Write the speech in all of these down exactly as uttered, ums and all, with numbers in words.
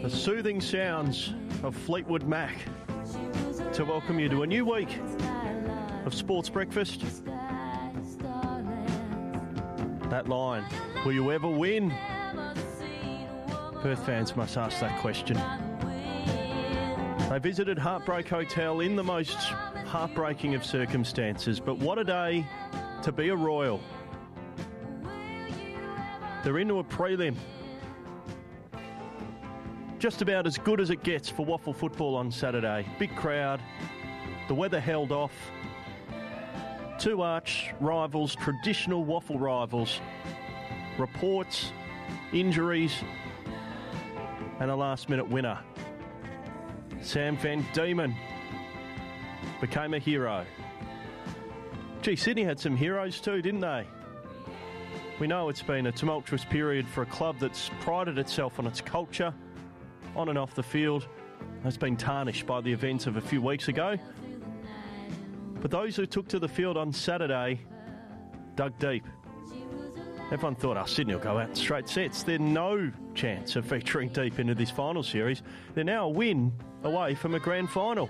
The soothing sounds of Fleetwood Mac to welcome you to a new week of Sports Breakfast. That line, will you ever win? Perth fans must ask that question. They visited Heartbreak Hotel in the most heartbreaking of circumstances, but what a day to be a Royal. They're into a prelim. Just about as good as it gets for waffle football on Saturday. Big crowd, the weather held off. Two arch rivals, traditional waffle rivals. Reports, injuries, and a last-minute winner. Sam Van Diemen became a hero. Gee, Sydney had some heroes too, didn't they? We know it's been a tumultuous period for a club that's prided itself on its culture, on and off the field. Has been tarnished by the events of a few weeks ago. But those who took to the field on Saturday dug deep. Everyone thought, oh, Sydney will go out in straight sets. They're no chance of featuring deep into this final series. They're now a win away from a grand final.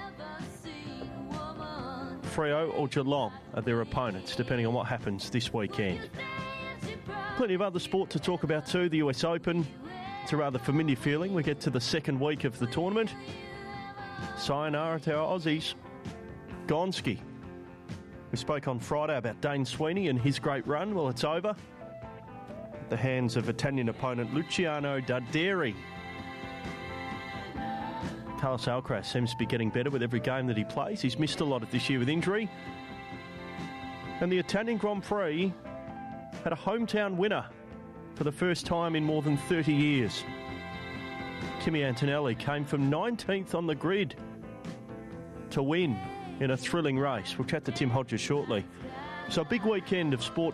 Freo or Geelong are their opponents, depending on what happens this weekend. Plenty of other sport to talk about too. The U S Open, it's a rather familiar feeling. We get to the second week of the tournament. Sayonara to our Aussies. Gonski. We spoke on Friday about Dane Sweeney and his great run. Well, it's over at the hands of Italian opponent Luciano Darderi. Carlos Alcaraz seems to be getting better with every game that he plays. He's missed a lot of this year with injury. And the Italian Grand Prix had a hometown winner for the first time in more than thirty years. Kimi Antonelli came from nineteenth on the grid to win in a thrilling race. We'll chat to Tim Hodges shortly. So a big weekend of sport